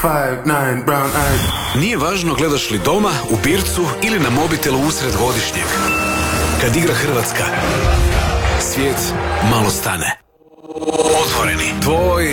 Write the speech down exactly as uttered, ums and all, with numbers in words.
five nine brown eyes. Nije važno gledaš li doma, u bircu ili na mobitelu usred godišnjeg. Kad igra Hrvatska, svijet malo stane. Otvoreni, tvoj